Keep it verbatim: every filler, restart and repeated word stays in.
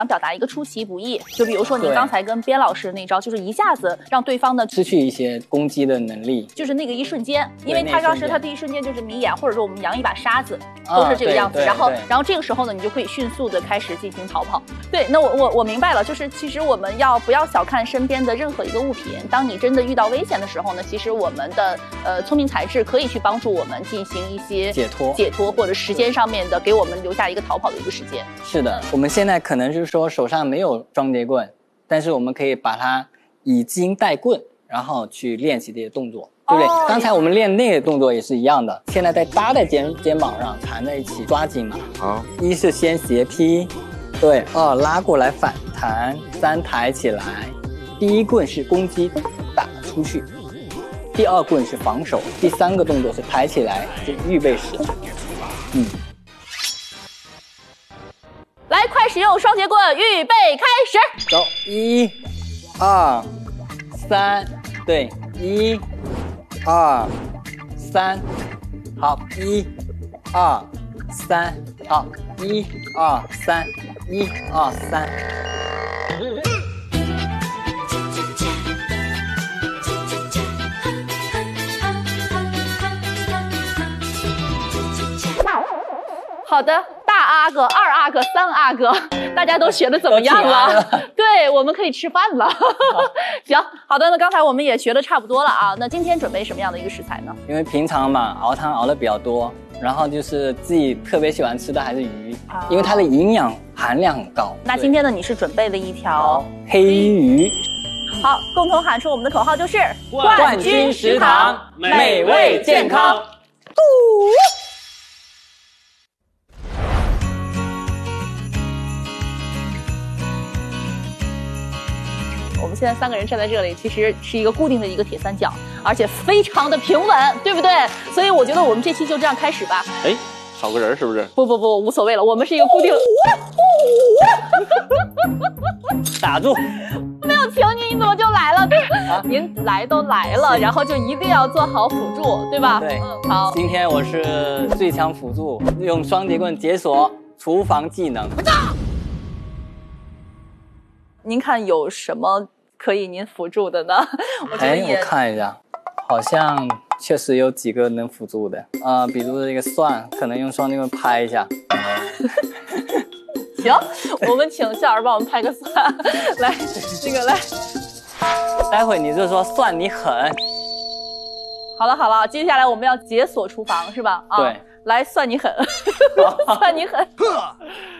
想表达一个出其不意，就比如说你刚才跟边老师那招，就是一下子让对方呢失去一些攻击的能力， 就是那个一瞬间，因为他当时他第一瞬间就是迷眼，或者说我们扬一把沙子，都是这个样子。 啊、 然后，然后这个时候呢，你就可以迅速的开始进行逃跑。对，那我我我明白了，就是其实我们要不要小看身边的任何一个物品，当你真的遇到危险的时候呢，其实我们的呃聪明才智可以去帮助我们进行一些解脱、 解脱或者时间上面的给我们留下一个逃跑的一个时间。 是的，我们现在可能就是说手上没有双节棍，但是我们可以把它以金带棍，然后去练习这些动作，对不对？哦、刚才我们练那个动作也是一样的，现在再搭在肩肩膀上，缠在一起，抓紧嘛。好，一是先斜劈，对，二拉过来反弹，三抬起来。第一棍是攻击，打出去；第二棍是防守；第三个动作是抬起来，是预备时。嗯。 来，快使用双节棍，预备开始。 走，一、二、三，对，一、二、三，好，一、二、三，好，一、二、三，一、二、三。 好的，大阿哥、二阿哥、三阿哥，大家都学的怎么样了？了对，我们可以吃饭了。行，好的，那刚才我们也学的差不多了啊。那今天准备什么样的一个食材呢？ 因为平常嘛，熬汤熬的比较多，然后就是自己特别喜欢吃的还是鱼，啊、因为它的营养含量很高。 那今天呢，你是准备了一条黑鱼。 好，共同喊出我们的口号就是冠军食堂，美味健康。 嘟。我们现在三个人站在这里，其实是一个固定的一个铁三角，而且非常的平稳，对不对？所以我觉得我们这期就这样开始吧。 哎，少个人是不是？ 不不不，无所谓了，我们是一个固定。 打住！ 没有请你，你怎么就来了？啊、您来都来了，然后就一定要做好辅助，对吧？ 对， 嗯，好。 今天我是最强辅助，用双节棍解锁厨房技能。 您看有什么可以您辅助的呢？我觉得也， 哎，我看一下，好像确实有几个能辅助的啊、呃，比如这个蒜，可能用双节棍拍一下。 行，我们请夏老师帮我们拍个蒜，来，这个来。 待会你就说蒜你狠。 好了好了，接下来我们要解锁厨房是吧？啊， 对， 来蒜你狠，蒜你狠。